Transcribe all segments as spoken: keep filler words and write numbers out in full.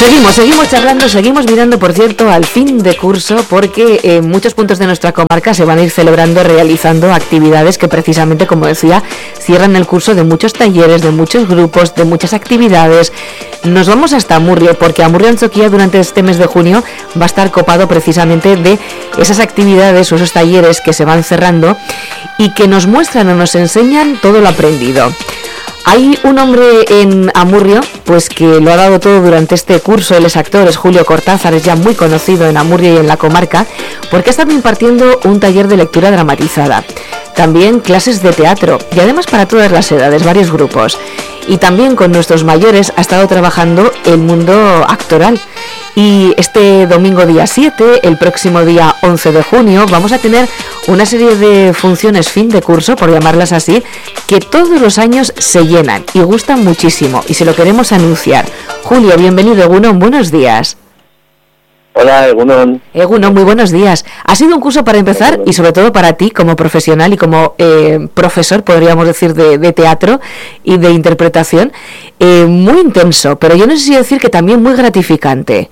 seguimos, seguimos charlando, seguimos mirando, por cierto, al fin de curso, porque en muchos puntos de nuestra comarca se van a ir celebrando, realizando actividades que precisamente, como decía, cierran el curso de muchos talleres, de muchos grupos, de muchas actividades. Nos vamos hasta Amurrio, porque Amurrio Antzoquia durante este mes de junio va a estar copado precisamente de esas actividades o esos talleres que se van cerrando y que nos muestran o nos enseñan todo lo aprendido. Hay un hombre en Amurrio, pues que lo ha dado todo durante este curso. Él es actor, es Julio Cortázar, es ya muy conocido en Amurrio y en la comarca, porque ha estado impartiendo un taller de lectura dramatizada, también clases de teatro y además para todas las edades, varios grupos. Y también con nuestros mayores ha estado trabajando el mundo actoral. Y este domingo día siete, el próximo día once de junio, vamos a tener una serie de funciones fin de curso, por llamarlas así, que todos los años se llenan y gustan muchísimo, y se lo queremos anunciar. Julio, bienvenido, Egunon, buenos días. Hola, Egunon. Egunon, muy buenos días. Ha sido un curso para empezar y sobre todo para ti como profesional y como eh, profesor, podríamos decir, de, de teatro y de interpretación, eh, muy intenso, pero yo no sé si decir que también muy gratificante.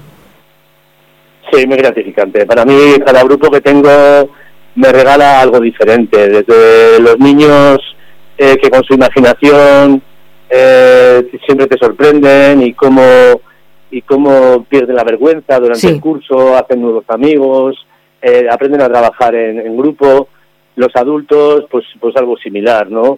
Sí, muy gratificante. Para mí, cada grupo que tengo me regala algo diferente. Desde los niños eh, que con su imaginación eh, siempre te sorprenden y cómo y cómo pierden la vergüenza durante sí. el curso, hacen nuevos amigos, eh, aprenden a trabajar en, en grupo. Los adultos, pues pues algo similar, ¿no?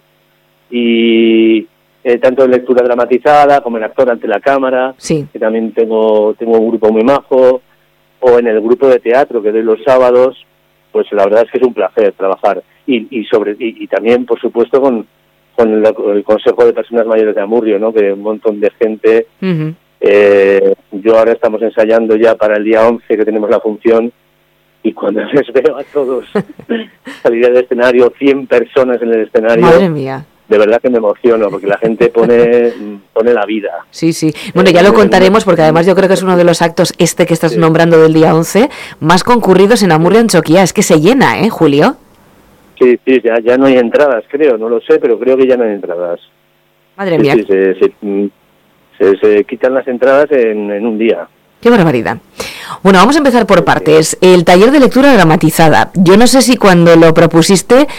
Y eh, tanto en lectura dramatizada como en actor ante la cámara, sí. que también tengo tengo un grupo muy majo, o en el grupo de teatro que doy los sábados, pues la verdad es que es un placer trabajar. Y, y sobre y, y también, por supuesto, con, con el, el Consejo de Personas Mayores de Amurrio, ¿no? Que un montón de gente... Uh-huh. Eh, yo ahora estamos ensayando ya para el día once, que tenemos la función, y cuando les veo a todos salir del escenario, cien personas en el escenario... Madre mía. De verdad que me emociono, porque la gente pone pone la vida. Sí, sí. Bueno, ya lo contaremos, porque además yo creo que es uno de los actos, este que estás sí. nombrando del día once, más concurridos en Amurrio Antzoquia. Es que se llena, ¿eh, Julio? Sí, sí, ya, ya no hay entradas, creo, no lo sé, pero creo que ya no hay entradas. Madre sí, mía. Sí, se, se, se, se quitan las entradas en, en un día. ¡Qué barbaridad! Bueno, vamos a empezar por partes. El taller de lectura dramatizada. Yo no sé si cuando lo propusiste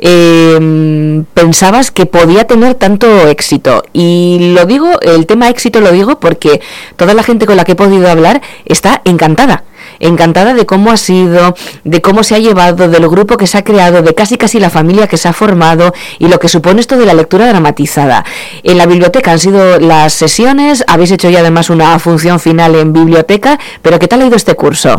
eh, pensabas que podía tener tanto éxito. Y lo digo, el tema éxito lo digo porque toda la gente con la que he podido hablar está encantada. Encantada de cómo ha sido, de cómo se ha llevado, del grupo que se ha creado, de casi casi la familia que se ha formado y lo que supone esto de la lectura dramatizada. En la biblioteca han sido las sesiones, habéis hecho ya además una función final en biblioteca, pero ¿qué tal ha ido este curso?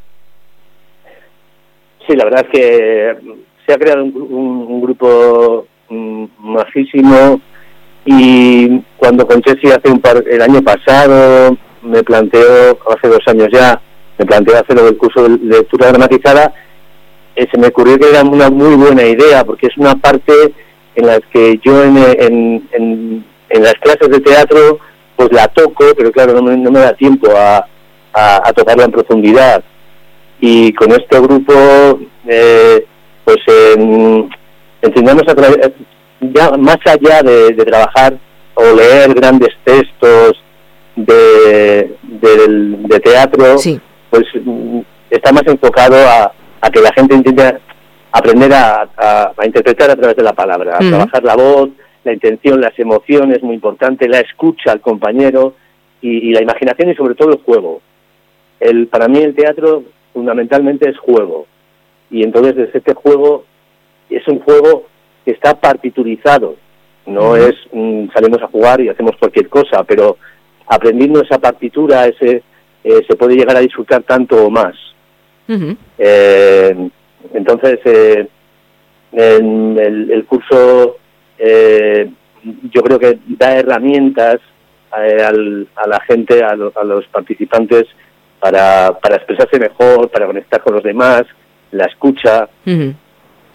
Sí, la verdad es que se ha creado un, un, un grupo um, majísimo, y cuando con Chesi hace un par, el año pasado me planteó, hace dos años ya, me planteé hacerlo del curso de lectura dramatizada, eh, se me ocurrió que era una muy buena idea, porque es una parte en la que yo en, en, en, en las clases de teatro pues la toco, pero claro, no me, no me da tiempo a, a, a tocarla en profundidad. Y con este grupo, eh, pues eh, entendemos a través, ya más allá de, de trabajar o leer grandes textos de, de, de teatro, sí. pues está más enfocado a, a que la gente intente aprender a, a, a interpretar a través de la palabra, a uh-huh. trabajar la voz, la intención, las emociones, muy importante, la escucha al compañero y, y la imaginación, y sobre todo el juego. El, para mí el teatro fundamentalmente es juego, y entonces desde este juego es un juego que está partiturizado, no uh-huh. es mm, salimos a jugar y hacemos cualquier cosa, pero aprendiendo esa partitura, ese Eh, se puede llegar a disfrutar tanto o más. Uh-huh. Eh, entonces, eh, en el, el curso eh, yo creo que da herramientas eh, al, a la gente, a, lo, a los participantes, para, para expresarse mejor, para conectar con los demás, la escucha. Uh-huh.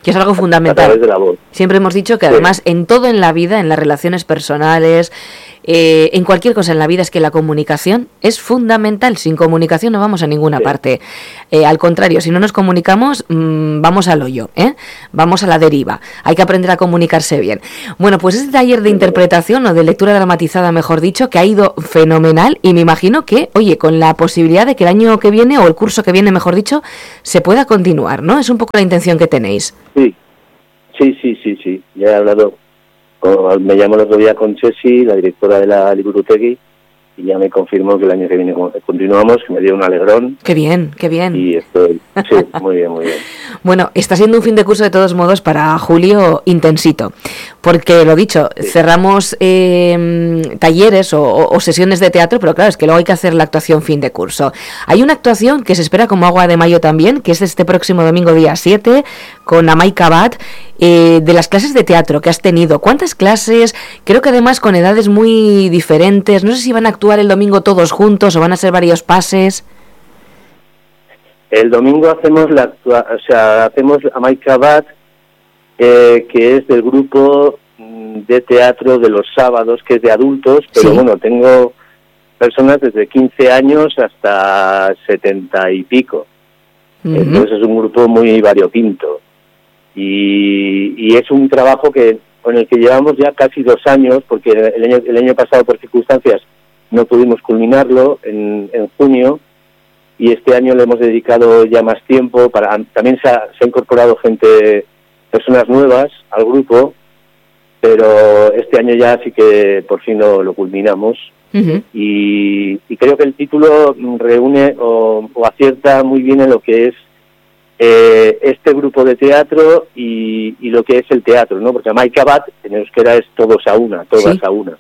Que es algo fundamental. A través de la voz. Siempre hemos dicho que además sí. en todo en la vida, en las relaciones personales, eh, en cualquier cosa en la vida, es que la comunicación es fundamental. Sin comunicación no vamos a ninguna sí. parte. Eh, al contrario, si no nos comunicamos, mmm, vamos al hoyo, ¿eh? Vamos a la deriva. Hay que aprender a comunicarse bien. Bueno, pues este taller de interpretación o de lectura dramatizada, mejor dicho, que ha ido fenomenal y me imagino que, oye, con la posibilidad de que el año que viene o el curso que viene, mejor dicho, se pueda continuar, ¿no? Es un poco la intención que tenéis. Sí, sí, sí, sí, sí. Ya he hablado, con, me llamó el otro día con Chesi, la directora de la Liburutegui, y ya me confirmó que el año que viene continuamos, que me dio un alegrón. Qué bien, qué bien. Y estoy, sí, muy bien, muy bien. Bueno, está siendo un fin de curso de todos modos para julio intensito, porque lo dicho, sí. cerramos eh, talleres o, o sesiones de teatro, pero claro, es que luego hay que hacer la actuación fin de curso. Hay una actuación que se espera como agua de mayo también, que es este próximo domingo día siete, con Amay Cabat, eh, de las clases de teatro que has tenido. ¿Cuántas clases? Creo que además con edades muy diferentes. No sé si van a actuar el domingo todos juntos o van a ser varios pases. El domingo hacemos la actua- o sea, hacemos Amay Cabat, eh, que es del grupo de teatro de los sábados, que es de adultos, pero sí. bueno, tengo personas desde quince años hasta setenta y pico. Uh-huh. Entonces es un grupo muy variopinto. Y, y es un trabajo que con el que llevamos ya casi dos años, porque el año, el año pasado por circunstancias no pudimos culminarlo en, en junio, y este año le hemos dedicado ya más tiempo. Para también se ha, se ha incorporado gente, personas nuevas al grupo, pero este año ya sí que por fin lo, lo culminamos. Uh-huh. y, y creo que el título reúne o, o acierta muy bien en lo que es eh, este grupo de teatro y, y lo que es el teatro, ¿no? Porque Amay Cabat en euskera es todos a una, todas ¿sí? a una.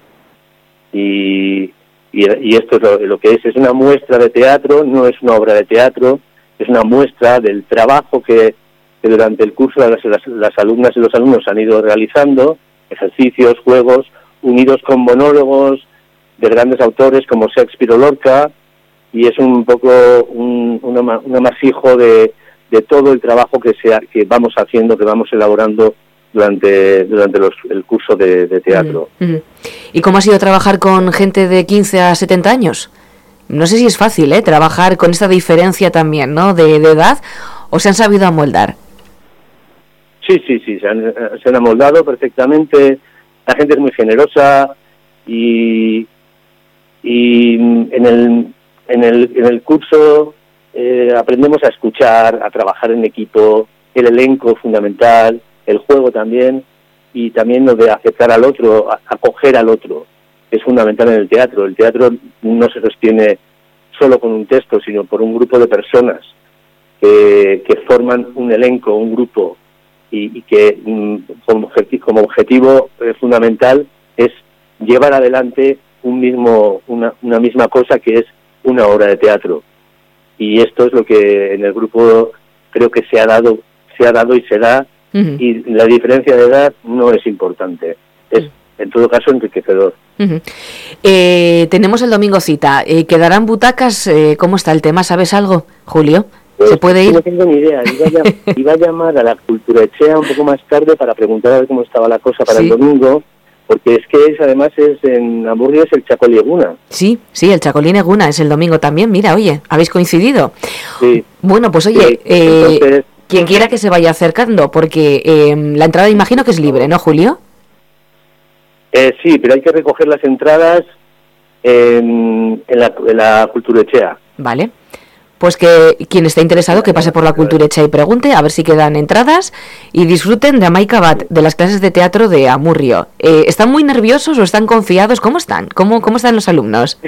Y, y, y esto es lo, lo que es, es una muestra de teatro, no es una obra de teatro, es una muestra del trabajo que, que durante el curso las, las, las alumnas y los alumnos han ido realizando, ejercicios, juegos, unidos con monólogos de grandes autores como Shakespeare o Lorca, y es un poco un, un, un amasijo de, de todo el trabajo que, sea, que vamos haciendo, que vamos elaborando durante durante los, el curso de, de teatro. Uh-huh. ¿Y cómo ha sido trabajar con gente de quince a setenta años? No sé si es fácil, ¿eh? Trabajar con esta diferencia también, ¿no? De, de edad, ¿o se han sabido amoldar? Sí, sí, sí, se han, se han amoldado perfectamente. La gente es muy generosa y, y en el en el en el curso eh, aprendemos a escuchar, a trabajar en equipo, el elenco fundamental, el juego también, y también lo de aceptar al otro, acoger al otro, es fundamental en el teatro. El teatro no se sostiene solo con un texto, sino por un grupo de personas que, que forman un elenco, un grupo, y, y que mm, como, objetivo, como objetivo eh, fundamental es llevar adelante un mismo una, una misma cosa, que es una obra de teatro. Y esto es lo que en el grupo creo que se ha dado, se ha dado y se da. Uh-huh. Y la diferencia de edad no es importante, es uh-huh. en todo caso enriquecedor. Uh-huh. Eh, tenemos el domingo cita, eh, ¿quedarán butacas? Eh, ¿Cómo está el tema? ¿Sabes algo, Julio? Pues, ¿Se puede ir? No tengo ni idea, iba a, llam- iba a llamar a la Kulturechea un poco más tarde para preguntar a ver cómo estaba la cosa para ¿sí? el domingo, porque es que es, además es en Hamburgo, es el Chacolí Eguna. Sí, sí, el Chacolí Eguna es el domingo también, mira, oye, ¿habéis coincidido? Sí. Bueno, pues oye, sí, eh, entonces, quien quiera que se vaya acercando, porque eh, la entrada imagino que es libre, ¿no, Julio? Eh, sí, pero hay que recoger las entradas en, en la, en la Kulturechea. Vale, pues que quien esté interesado que pase por la Kulturechea y pregunte a ver si quedan entradas y disfruten de Amay Cabat, de las clases de teatro de Amurrio. Eh, ¿Están muy nerviosos o están confiados? ¿Cómo están? ¿Cómo, cómo están los alumnos?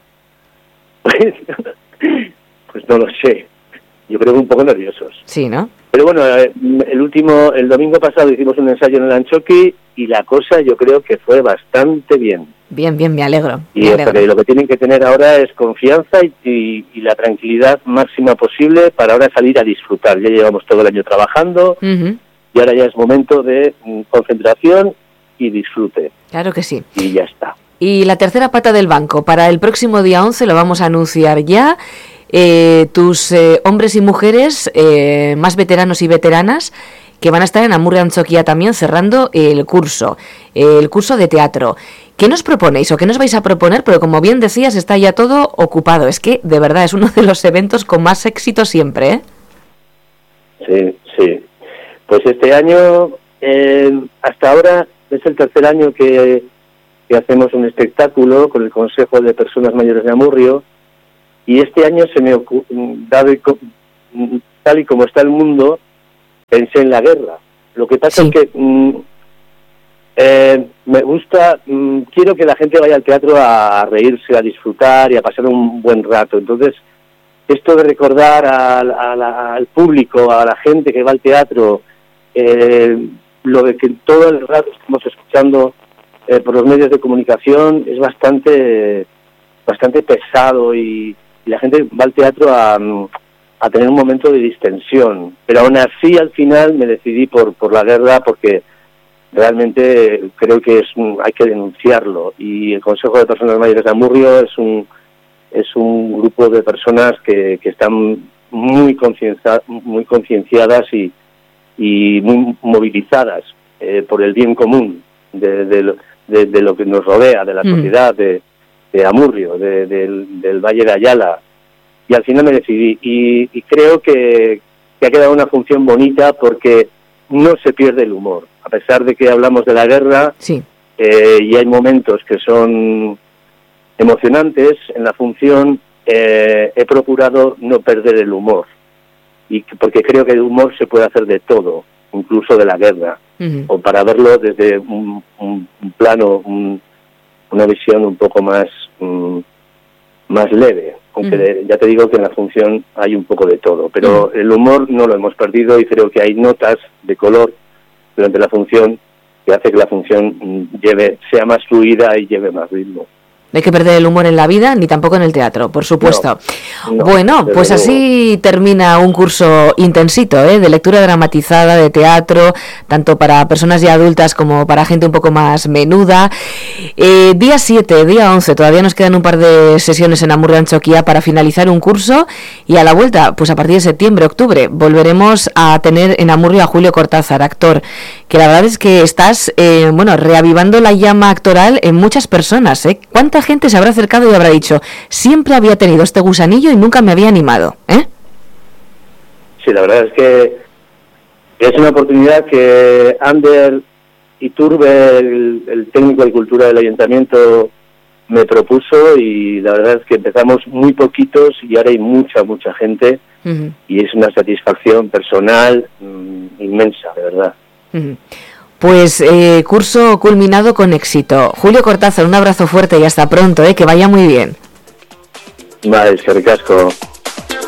Pues, pues no lo sé. Yo creo que un poco nerviosos. Sí, ¿no? Pero bueno, el último, el domingo pasado hicimos un ensayo en el Anchoqui y la cosa yo creo que fue bastante bien. Bien, bien, me alegro. Y me alegro. lo que tienen que tener ahora es confianza y, y, y la tranquilidad máxima posible para ahora salir a disfrutar. Ya llevamos todo el año trabajando uh-huh. y ahora ya es momento de concentración y disfrute. Claro que sí. Y ya está. Y la tercera pata del banco, para el próximo día once lo vamos a anunciar ya. Eh, tus eh, hombres y mujeres eh, más veteranos y veteranas que van a estar en Amurrio Antzoquia también cerrando el curso, el curso de teatro. ¿Qué nos proponéis o qué nos vais a proponer? Pero como bien decías, está ya todo ocupado. Es que, de verdad, es uno de los eventos con más éxito siempre, ¿eh? Sí, sí. Pues este año, eh, hasta ahora, es el tercer año que, que hacemos un espectáculo con el Consejo de Personas Mayores de Amurrio, y este año se me ocurrió, dado y, tal y como está el mundo, pensé en la guerra. Lo que pasa sí. es que mm, eh, me gusta, mm, quiero que la gente vaya al teatro a reírse, a disfrutar y a pasar un buen rato. Entonces, esto de recordar al, al, al público, a la gente que va al teatro, eh, lo de que todo el rato estamos escuchando eh, por los medios de comunicación es bastante bastante pesado, y, y la gente va al teatro a, a tener un momento de distensión. Pero aún así, al final, me decidí por, por la guerra, porque realmente creo que es un, hay que denunciarlo. Y el Consejo de Personas Mayores de Amurrio es un es un grupo de personas que, que están muy conciencia, muy concienciadas y, y muy movilizadas eh, por el bien común de, de, lo, de, de lo que nos rodea, de la mm. sociedad, de, de Amurrio, de, de, del, del Valle de Ayala. Y al final me decidí. Y, y creo que, que ha quedado una función bonita, porque no se pierde el humor. A pesar de que hablamos de la guerra, sí. eh, y hay momentos que son emocionantes en la función, eh, he procurado no perder el humor, y porque creo que el humor se puede hacer de todo, incluso de la guerra, uh-huh. o para verlo desde un, un, un plano, un, una visión un poco más um, más leve, aunque uh-huh. de, ya te digo que en la función hay un poco de todo, pero uh-huh. el humor no lo hemos perdido, y creo que hay notas de color durante la función que hace que la función lleve sea más fluida y lleve más ritmo. No hay que perder el humor en la vida, ni tampoco en el teatro, por supuesto. No, no, bueno, pues así termina un curso intensito, ¿eh? De lectura dramatizada, de teatro, tanto para personas ya adultas como para gente un poco más menuda. Eh, día siete, día once, todavía nos quedan un par de sesiones en Amurrio Antzoquia para finalizar un curso, y a la vuelta, pues a partir de septiembre, octubre, volveremos a tener en Amurrio a Julio Cortázar, actor, que la verdad es que estás, eh, bueno, reavivando la llama actoral en muchas personas, ¿eh? ¿Cuánta gente se habrá acercado y habrá dicho, siempre había tenido este gusanillo y nunca me había animado, ¿eh? Sí, la verdad es que es una oportunidad que Ander Iturbe, el, el técnico de cultura del ayuntamiento, me propuso, y la verdad es que empezamos muy poquitos y ahora hay mucha, mucha gente, uh-huh. y es una satisfacción personal mmm, inmensa, de verdad. Uh-huh. Pues eh, curso culminado con éxito. Julio Cortázar, un abrazo fuerte y hasta pronto, ¿eh? Que vaya muy bien. Vale, es que ricasco.